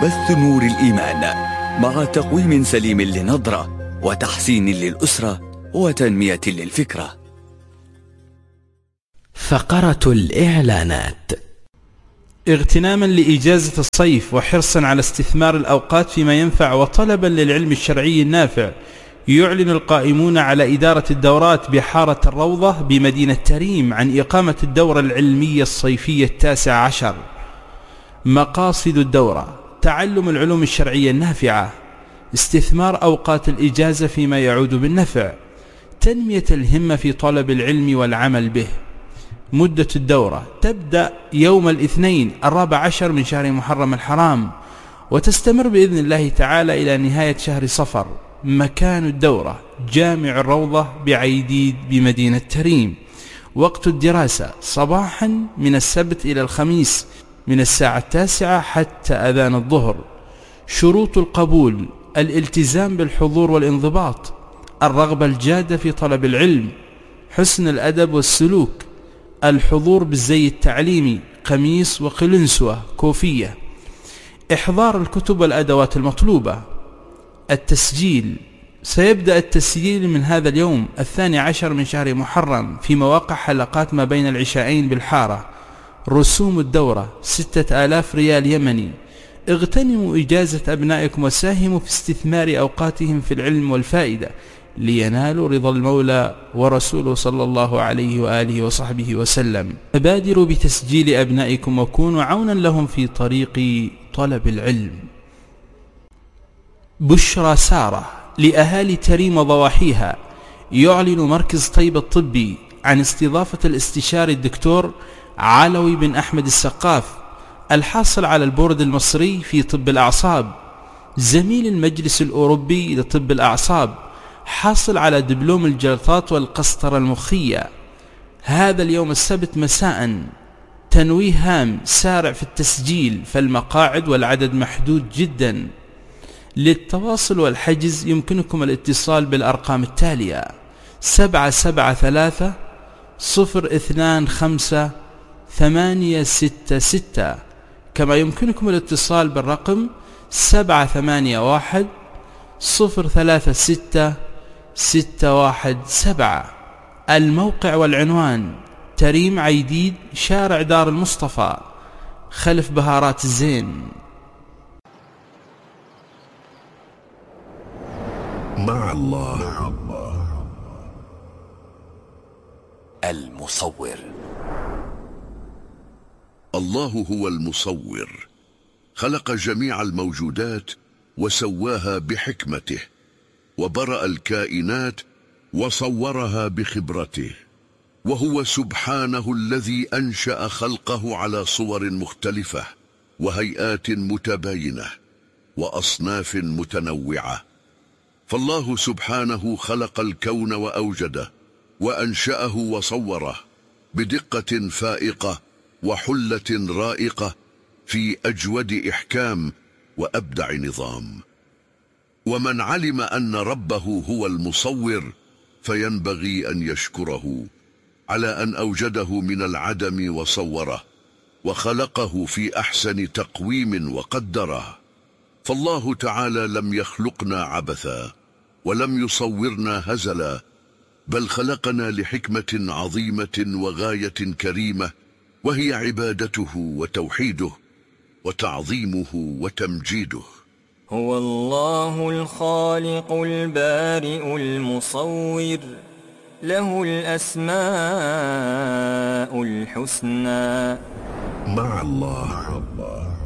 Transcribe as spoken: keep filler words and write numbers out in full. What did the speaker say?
بث نور الإيمان مع تقويم سليم للنظرة وتحسين للأسرة وتنمية للفكرة. فقرة الإعلانات. اغتناما لإجازة الصيف وحرصا على استثمار الأوقات فيما ينفع وطلبا للعلم الشرعي النافع، يعلن القائمون على إدارة الدورات بحارة الروضة بمدينة تريم عن إقامة الدورة العلمية الصيفية التاسع عشر. مقاصد الدورة: تعلم العلوم الشرعية النافعة، استثمار أوقات الإجازة فيما يعود بالنفع، تنمية الهمة في طلب العلم والعمل به. مدة الدورة تبدأ يوم الاثنين الرابع عشر من شهر محرم الحرام وتستمر بإذن الله تعالى إلى نهاية شهر صفر. مكان الدورة: جامع الروضة بعيديد بمدينة تريم. وقت الدراسة: صباحا من السبت إلى الخميس من الساعة التاسعة حتى أذان الظهر. شروط القبول: الالتزام بالحضور والانضباط، الرغبة الجادة في طلب العلم، حسن الأدب والسلوك، الحضور بالزي التعليمي، قميص وقلنسوة كوفية، إحضار الكتب والأدوات المطلوبة. التسجيل: سيبدأ التسجيل من هذا اليوم الثاني عشر من شهر محرم في مواقع حلقات ما بين العشاءين بالحارة. رسوم الدورة ستة آلاف ريال يمني. اغتنموا إجازة أبنائكم وساهموا في استثمار أوقاتهم في العلم والفائدة لينالوا رضا المولى ورسوله صلى الله عليه وآله وصحبه وسلم. فبادروا بتسجيل أبنائكم وكونوا عونا لهم في طريق طلب العلم. بشرى سارة لأهالي تريم وضواحيها. يعلن مركز طيب الطبي عن استضافة الاستشاري الدكتور علوي بن أحمد السقاف الحاصل على البورد المصري في طب الأعصاب، زميل المجلس الأوروبي لطب الأعصاب، حاصل على دبلوم الجلطات والقسطرة المخية. هذا اليوم السبت مساء. تنويه هام: سارع في التسجيل فالمقاعد والعدد محدود جدا. للتواصل والحجز يمكنكم الاتصال بالأرقام التالية: سبعة سبعة ثلاثة صفر اثنان خمسة ثمانية ستة ستة، كما يمكنكم الاتصال بالرقم سبعة ثمانية واحد صفر ثلاثة ستة ستة واحد سبعة. الموقع والعنوان: تريم عيديد، شارع دار المصطفى، خلف بهارات الزين. مع الله. المصور. الله هو المصور، خلق جميع الموجودات وسواها بحكمته، وبرأ الكائنات وصورها بخبرته، وهو سبحانه الذي أنشأ خلقه على صور مختلفة وهيئات متباينة وأصناف متنوعة. فالله سبحانه خلق الكون وأوجده وأنشأه وصوره بدقة فائقة وحلة رائقة في أجود إحكام وأبدع نظام. ومن علم أن ربه هو المصور فينبغي أن يشكره على أن أوجده من العدم وصوره وخلقه في أحسن تقويم وقدره. فالله تعالى لم يخلقنا عبثا ولم يصورنا هزلا، بل خلقنا لحكمة عظيمة وغاية كريمة، وهي عبادته وتوحيده وتعظيمه وتمجيده. هو الله الخالق البارئ المصور، له الأسماء الحسنى. مع الله.